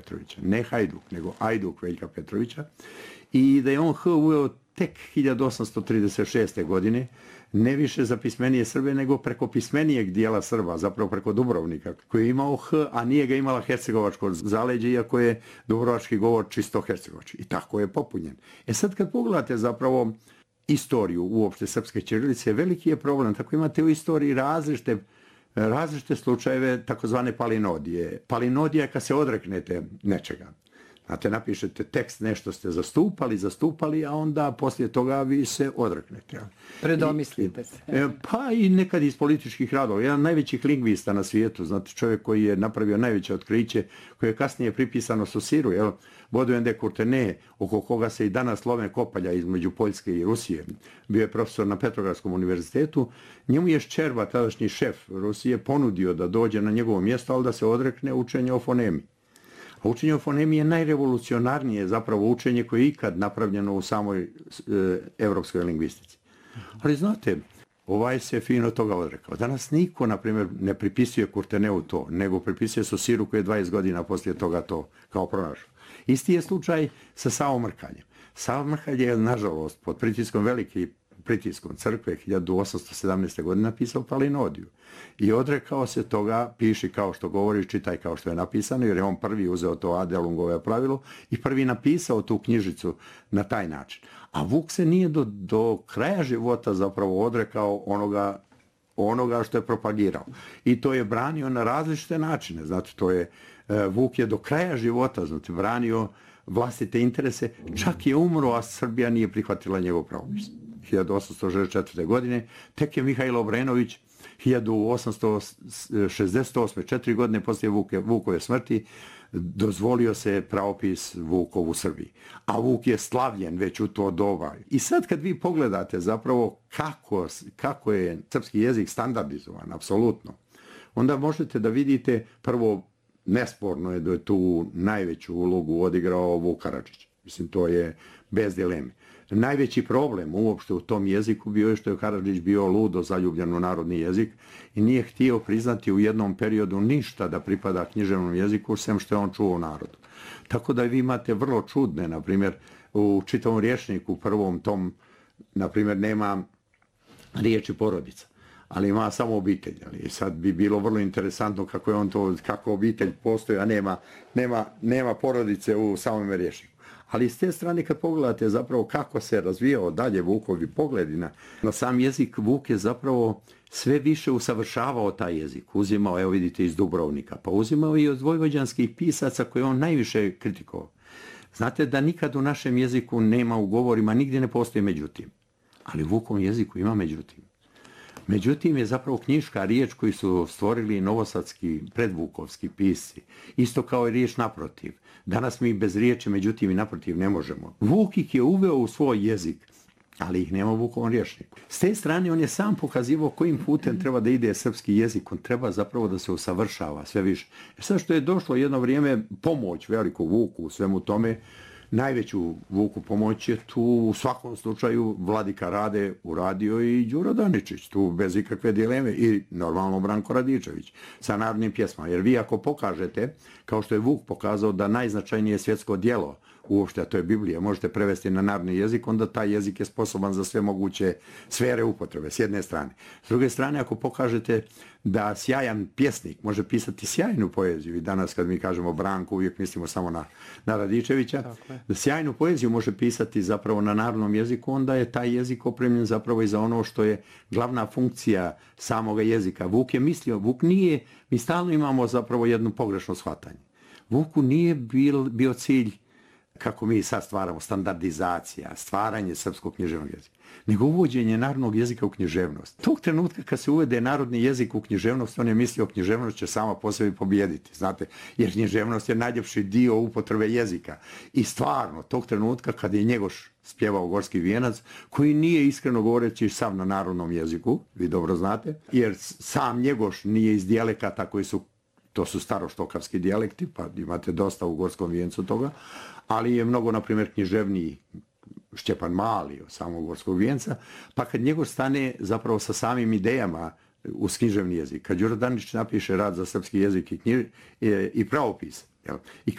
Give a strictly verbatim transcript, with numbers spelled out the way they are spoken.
Petrovića. Ne Hajduk, nego Ajduk Veljka Petrovića. I da je on H uveo tek hiljadu osamsto trideset šeste. godine, ne više za pismenije Srbe, nego preko pismenijeg dijela Srba, zapravo preko Dubrovnika, koji je imao H, a nije ga imala hercegovačko zaleđe, iako je dubrovački govor čisto hercegovački. I tako je popunjen. E sad kad pogledate zapravo istoriju uopšte srpske ćirilice, veliki je problem. Tako imate u istoriji različite, različite slučajeve takozvane palinodije. Palinodija je kad se odreknete nečega. Znate, napišete tekst, nešto ste zastupali, zastupali, a onda poslije toga vi se odreknete. Predomislite se. E, pa i nekad iz političkih radova. Jedan najvećih lingvista na svijetu, znate, čovjek koji je napravio najveće otkriće, koje je kasnije pripisano Saussure, jel? Baudouin de Courtenay, oko koga se i danas lome kopalja između Poljske i Rusije. Bio je profesor na Petrogradskom univerzitetu. Njemu je Ščerba, tadašnji šef Rusije, ponudio da dođe na njegovo mjesto, ali da se odrekne učenja o fonemi. A učenje o fonemi je najrevolucionarnije zapravo učenje koje je ikad napravljeno u samoj e, evropskoj lingvistici. Ali znate, ovaj se fino toga odrekao. Danas niko, na primjer, ne pripisuje Courtenayu to, nego pripisuje Saussuru koji je dvadeset godina poslije toga to kao pronašao. Isti je slučaj sa Savom Mrkaljem. Sava Mrkalj je, nažalost, pod pritiskom veliki pritiskom crkve hiljadu osamsto sedamnaeste. godine napisao Palinodiju. I odrekao se toga, piši kao što govori, čitaj kao što je napisano, jer je on prvi uzeo to Adelungove pravilo i prvi napisao tu knjižicu na taj način. A Vuk se nije do, do kraja života zapravo odrekao onoga, onoga što je propagirao. I to je branio na različite načine. Znate, to je, Vuk je do kraja života, znate, branio vlastite interese, čak je umro, a Srbija nije prihvatila njegov pravopis. hiljadu osamsto šezdeset četvrte. godine, tek je Mihajlo Obrenović hiljadu osamsto šezdeset osme. četiri godine poslije Vuke, Vukove smrti, dozvolio se pravopis Vukov u Srbiji. A Vuk je slavljen već u to doba. I sad kad vi pogledate zapravo kako, kako je srpski jezik standardizovan, apsolutno, onda možete da vidite, prvo, nesporno je da je tu najveću ulogu odigrao Vuk Karadžić. Mislim, to je bez dileme. Najveći problem uopšte u tom jeziku bio je što je Karadžić bio ludo zaljubljen u narodni jezik i nije htio priznati u jednom periodu ništa da pripada književnom jeziku, sem što je on čuo u narodu. Tako da vi imate vrlo čudne, na primjer, u čitavom rječniku, prvom tom, na primjer, nema riječi porodica, ali ima samo obitelj. Ali sad bi bilo vrlo interesantno kako je on to, kako obitelj postoji, a nema, nema, nema porodice u samom rječniku. Ali s te strane kad pogledate zapravo kako se razvijao dalje Vukovi pogledi na, na sam jezik, Vuk je zapravo sve više usavršavao taj jezik. Uzimao, evo vidite, iz Dubrovnika, pa uzimao i od vojvođanskih pisaca koje on najviše kritikovao. Znate da nikad u našem jeziku nema u govorima, nigdje ne postoji međutim. Ali u Vukovom jeziku ima međutim. Međutim je zapravo knjiška riječ koju su stvorili novosadski predvukovski pisci. Isto kao i riječ naprotiv. Danas mi bez riječi međutim i naprotiv ne možemo. Vuk ih je uveo u svoj jezik, ali ih nema u Vukovom rječniku. S te strane on je sam pokazivao kojim putem treba da ide srpski jezik. On treba zapravo da se usavršava sve više. Jer sad što je došlo jedno vrijeme pomoć veliku Vuku u svemu tome, najveću Vuku pomoć je tu u svakom slučaju Vladika Rade uradio i Đuro Daničić, tu bez ikakve dileme, i normalno Branko Radičević sa narodnim pjesmama. Jer vi ako pokažete, kao što je Vuk pokazao da najznačajnije svjetsko djelo uopšte, a to je Biblija, možete prevesti na narodni jezik, onda taj jezik je sposoban za sve moguće sfere upotrebe, s jedne strane. S druge strane, ako pokažete da sjajan pjesnik može pisati sjajnu poeziju, i danas kad mi kažemo Branko, uvijek mislimo samo na, na Radičevića, da sjajnu poeziju može pisati zapravo na narodnom jeziku, onda je taj jezik opremljen zapravo i za ono što je glavna funkcija samoga jezika. Vuk je mislio, Vuk nije, mi stalno imamo zapravo jedno pogrešno shvatanje. Vuku nije bil, bio cilj, kako mi sad stvaramo, standardizacija, stvaranje srpskog književnog jezika, nego uvođenje narodnog jezika u književnost. Tog trenutka kad se uvede narodni jezik u književnost, on je mislio književnost će sama po sebi pobijediti, znate, jer književnost je najljepši dio upotrebe jezika. I stvarno, tog trenutka kad je Njegoš spjevao Gorski vijenac, koji nije iskreno govoreći sav na narodnom jeziku, vi dobro znate, jer sam Njegoš nije iz dijalekata koji su, to su staroštokavski dijalekti, pa imate dosta u Gorskom vijencu toga, ali je mnogo, na primjer, književniji Šćepan Mali od samog Gorskog vijenca, pa kad njegov stane zapravo sa samim idejama uz književni jezik, kad Đuro Daničić napiše rad za srpski jezik i, knjiž, i, i pravopis, jel? I